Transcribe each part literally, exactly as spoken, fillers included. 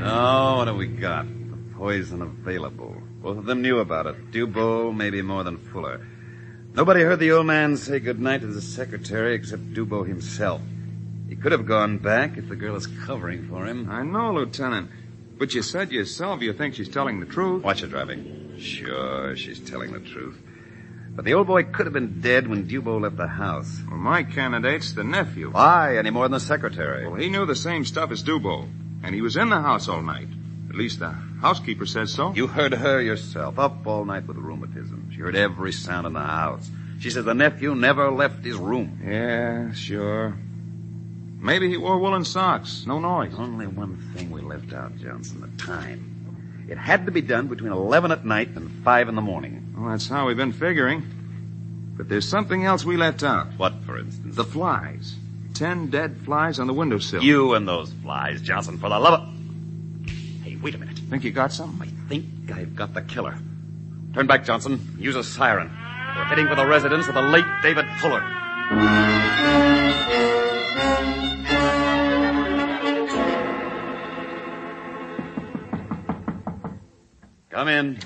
Oh, what have we got? The poison available. Both of them knew about it. Dubois, maybe more than Fuller. Nobody heard the old man say goodnight to the secretary except Dubois himself. He could have gone back if the girl is covering for him. I know, Lieutenant. But you said yourself you think she's telling the truth. Watch her driving. Sure, she's telling the truth. But the old boy could have been dead when Dubois left the house. Well, my candidate's the nephew. Why? Any more than the secretary? Well, he knew the same stuff as Dubois. And he was in the house all night. At least the housekeeper says so. You heard her yourself, up all night with rheumatism. She heard every sound in the house. She says the nephew never left his room. Yeah, sure. Maybe he wore woolen socks. No noise. Only one thing we left out, Johnson, the time. It had to be done between eleven at night and five in the morning. Well, that's how we've been figuring. But there's something else we left out. What, for instance? The flies. Ten dead flies on the windowsill. You and those flies, Johnson, for the love of... Hey, wait a minute. Think you got some? I think I've got the killer. Turn back, Johnson. Use a siren. We're heading for the residence of the late David Fuller. Come in.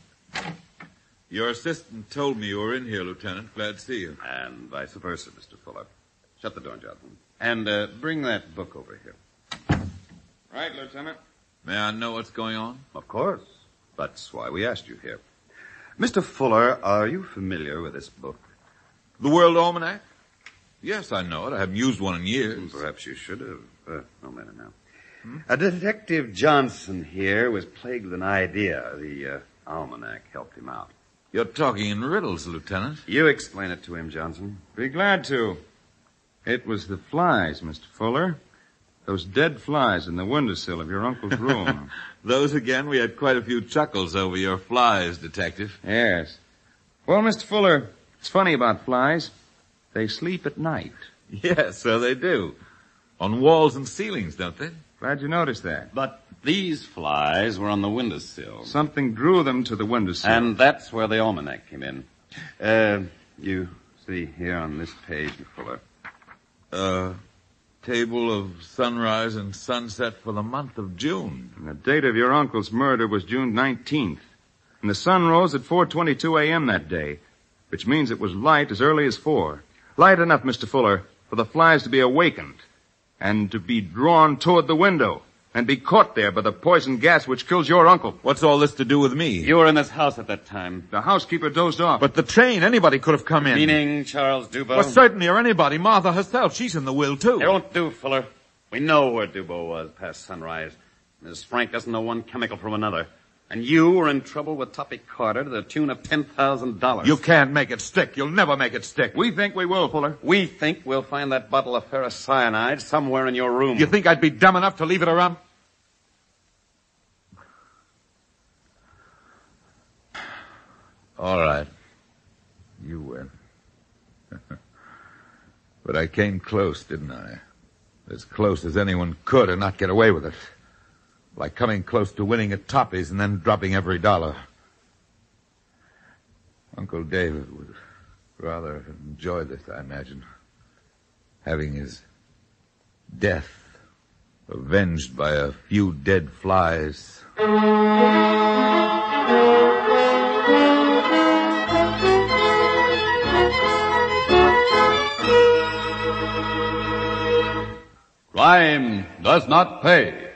Your assistant told me you were in here, Lieutenant. Glad to see you. And vice versa, Mister Fuller. Shut the door, Johnson. And uh, bring that book over here. Right, Lieutenant. May I know what's going on? Of course. That's why we asked you here. Mister Fuller, are you familiar with this book? The World Almanac? Yes, I know it. I haven't used one in years. Perhaps you should have. Uh, no matter now. Hmm? A Detective Johnson here was plagued with an idea. The uh, almanac helped him out. You're talking in riddles, Lieutenant. You explain it to him, Johnson. Be glad to. It was the flies, Mister Fuller. Those dead flies in the windowsill of your uncle's room. Those again? We had quite a few chuckles over your flies, Detective. Yes. Well, Mister Fuller, it's funny about flies. They sleep at night. Yes, so they do. On walls and ceilings, don't they? Glad you noticed that. But these flies were on the windowsill. Something drew them to the windowsill. And that's where the almanac came in. Uh, you see here on this page, Mister Fuller. Uh, table of sunrise and sunset for the month of June. And the date of your uncle's murder was June nineteenth. And the sun rose at four twenty-two a.m. that day, which means it was light as early as four. Light enough, Mister Fuller, for the flies to be awakened and to be drawn toward the window and be caught there by the poison gas which kills your uncle. What's all this to do with me? You were in this house at that time. The housekeeper dozed off. But the train, anybody could have come in. Meaning Charles Dubois? Well, certainly, or anybody. Martha herself, she's in the will, too. It won't do, Fuller. We know where Dubois was past sunrise. Missus Frank doesn't know one chemical from another. And you were in trouble with Toppy Carter to the tune of ten thousand dollars. You can't make it stick. You'll never make it stick. We think we will, Fuller. We think we'll find that bottle of ferrocyanide somewhere in your room. You think I'd be dumb enough to leave it around? All right. You win. But I came close, didn't I? As close as anyone could and not get away with it. Like coming close to winning at Toppy's and then dropping every dollar. Uncle David would rather have enjoyed this, I imagine. Having his death avenged by a few dead flies. Crime does not pay.